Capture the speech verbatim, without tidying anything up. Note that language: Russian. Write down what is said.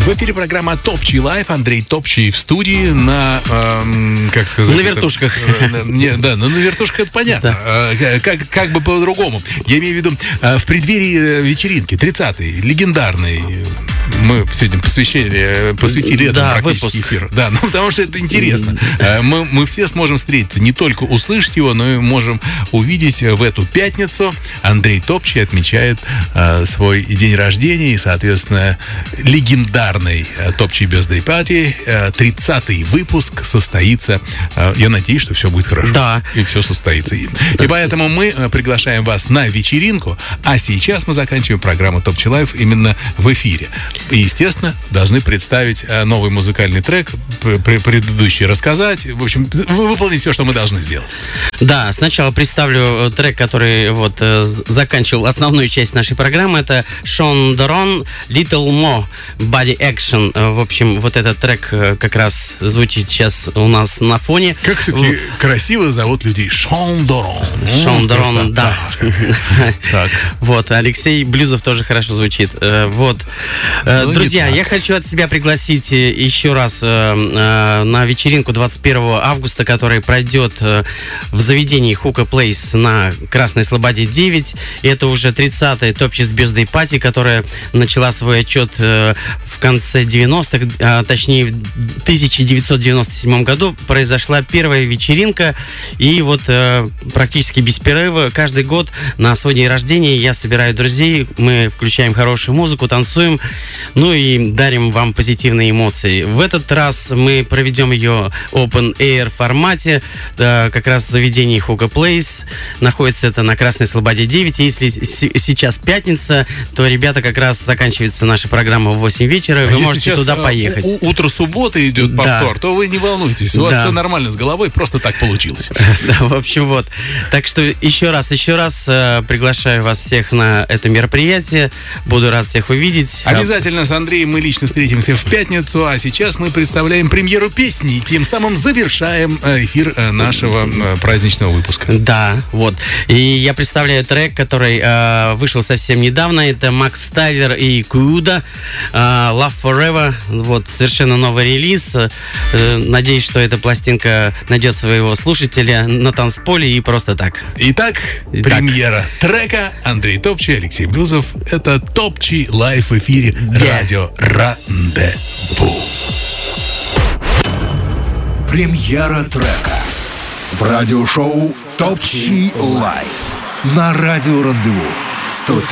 В эфире программа Топчи Лайф. Андрей Топчи в студии на, эм, как сказать... На вертушках. Это, не, да, ну на вертушках это понятно. Да. Как, как бы по-другому. Я имею в виду, в преддверии вечеринки, тридцатой, легендарной. Мы сегодня посвящали, посвятили этому да, практически выпуск. эфир. Да, ну потому что это интересно. Мы, мы все сможем встретиться, не только услышать его, но и можем увидеть в эту пятницу. Андрей Топчи отмечает э, свой день рождения и, соответственно, легендарный э, Топчи Birthday Party. Э, тридцатый выпуск состоится. Э, я надеюсь, что все будет хорошо. Да. И все состоится. И, и поэтому мы э, приглашаем вас на вечеринку, а сейчас мы заканчиваем программу Топчи Лайф именно в эфире. И, естественно, должны представить э, новый музыкальный трек, пр- предыдущий рассказать. В общем, выполнить все, что мы должны сделать. Да, сначала представлю трек, который вот э, заканчивал основную часть нашей программы. Это Шон Дорон, Little More, Body Action. Э, В общем, вот этот трек э, как раз звучит сейчас у нас на фоне. Как все-таки в... красиво зовут людей. Шон Дорон. Шон Дорон, да. Так. Вот, Алексей Блюзов тоже хорошо звучит. Э, Вот. Э, Ну, Друзья, я хочу от себя пригласить э, еще раз э, э, на вечеринку двадцать первого августа, которая пройдет э, в заведении Hookah Place на Красной Слободе девять. И это уже тридцатая Топчи's Birthday Party, которая начала свой отчет э, в конце девяностых, а точнее в тысяча девятьсот девяносто седьмом году произошла первая вечеринка. И вот э, практически без перерыва каждый год на свой день рождения я собираю друзей, мы включаем хорошую музыку, танцуем, ну и дарим вам позитивные эмоции. В этот раз мы проведем ее open air формате, да, как раз в заведении Hookah Place. Находится это на Красной Слободе девять. Если с- сейчас пятница, то, ребята, как раз заканчивается наша программа в восемь вечера. А Вы если можете сейчас, туда а, поехать. у- утро субботы идет повтор, Да. то вы не волнуйтесь. У вас Да. все нормально с головой, просто так получилось. Да, в общем, вот. Так что еще раз, еще раз э, приглашаю вас всех на это мероприятие. Буду рад всех увидеть. Обязательно с Андреем мы лично встретимся в пятницу, а сейчас мы представляем премьеру песни и тем самым завершаем э, эфир э, нашего э, праздничного выпуска. Да, вот. И я представляю трек, который э, вышел совсем недавно. Это Макс Тайлер и Кууда, э, Love Forever. Вот, совершенно новый релиз. Э, надеюсь, что эта пластинка найдет своего слушателя на танцполе и просто так. Итак, Итак. премьера трека. Андрей Топчи, Алексей Блюзов. Это Топчи Лайф в эфире Yeah. радио Рандеву. Премьера трека в радиошоу Топчи Лайф на радио Рандеву сто